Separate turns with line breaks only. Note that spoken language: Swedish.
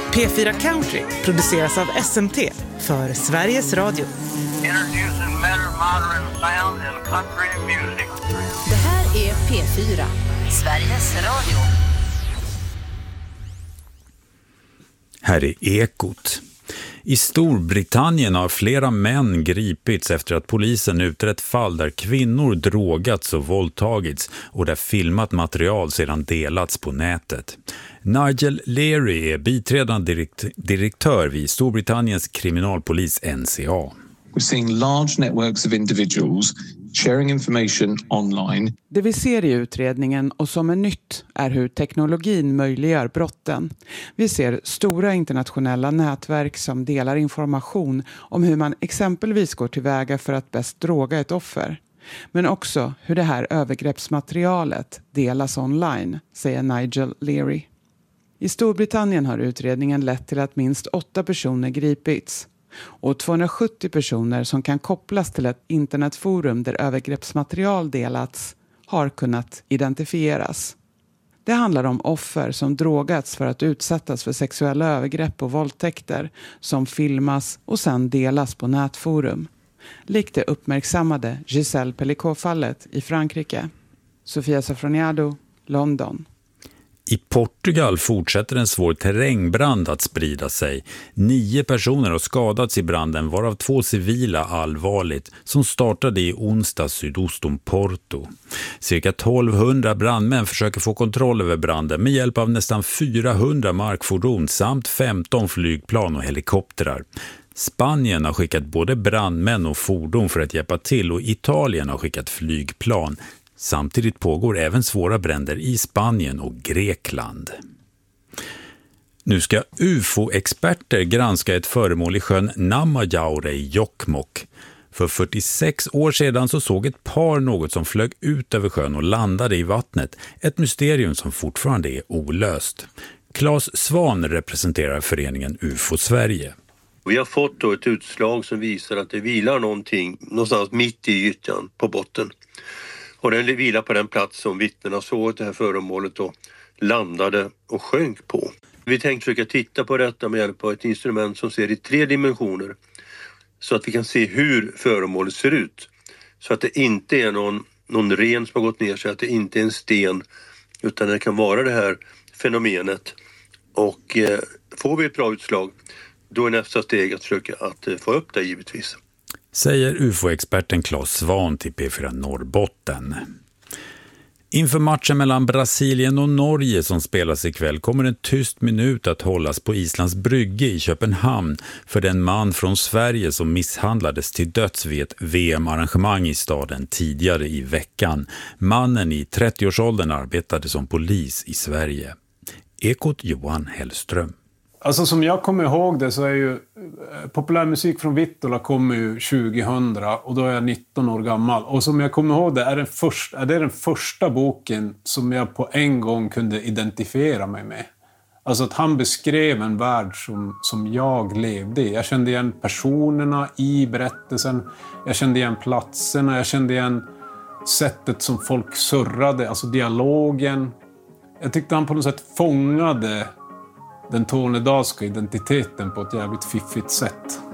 P4 Country produceras av SMT för Sveriges Radio.
Det här är P4, Sveriges Radio.
Här är Ekot. I Storbritannien har flera män gripits efter att polisen utrett fall där kvinnor drogats och våldtagits och där filmat material sedan delats på nätet. Nigel Leary är biträdande direktör vid Storbritanniens kriminalpolis NCA.
We're seeing large networks of individuals sharing information online.
Det vi ser i utredningen och som är nytt är hur teknologin möjliggör brotten. Vi ser stora internationella nätverk som delar information om hur man exempelvis går tillväga för att bäst droga ett offer. Men också hur det här övergreppsmaterialet delas online, säger Nigel Leary. I Storbritannien har utredningen lett till att minst 8 personer gripits. Och 270 personer som kan kopplas till ett internetforum där övergreppsmaterial delats har kunnat identifieras. Det handlar om offer som drogats för att utsättas för sexuella övergrepp och våldtäkter som filmas och sedan delas på nätforum. Likt det uppmärksammade Giselle Pellicot-fallet i Frankrike. Sofia Safroniado, London.
I Portugal fortsätter en svår terrängbrand att sprida sig. 9 personer har skadats i branden, varav 2 civila allvarligt, som startade i onsdag sydost om Porto. Cirka 1200 brandmän försöker få kontroll över branden med hjälp av nästan 400 markfordon samt 15 flygplan och helikoptrar. Spanien har skickat både brandmän och fordon för att hjälpa till och Italien har skickat flygplan. Samtidigt pågår även svåra bränder i Spanien och Grekland. Nu ska UFO-experter granska ett föremål i sjön Namajaure i Jokkmokk. För 46 år sedan så såg ett par något som flög ut över sjön och landade i vattnet. Ett mysterium som fortfarande är olöst. Claes Svan representerar föreningen UFO Sverige.
Vi har fått då ett utslag som visar att det vilar någonting någonstans mitt i ytan på botten. Och den vilar på den plats som vittnena såg det här föremålet och landade och sjönk på. Vi tänkte försöka titta på detta med hjälp av ett instrument som ser i 3 dimensioner. Så att vi kan se hur föremålet ser ut. Så att det inte är någon ren som har gått ner sig, att det inte är en sten. Utan det kan vara det här fenomenet. Och får vi ett bra utslag, då är nästa steg att försöka att få upp det givetvis.
Säger UFO-experten Claes Svan till P4 Norrbotten. Inför matchen mellan Brasilien och Norge som spelas ikväll kommer en tyst minut att hållas på Islands brygge i Köpenhamn för den man från Sverige som misshandlades till döds vid ett VM-arrangemang i staden tidigare i veckan. Mannen i 30-årsåldern arbetade som polis i Sverige. Ekot Johan Hellström.
Alltså som jag kommer ihåg det så är ju populärmusik från Vittula kommer ju 2000 och då är jag 19 år gammal. Och som jag kommer ihåg det är det den första boken som jag på en gång kunde identifiera mig med. Alltså att han beskrev en värld som jag levde i. Jag kände igen personerna i berättelsen, jag kände igen platserna, jag kände igen sättet som folk surrade, alltså dialogen. Jag tyckte han på något sätt fångade den tornedalska identiteten på ett jävligt fiffigt sätt.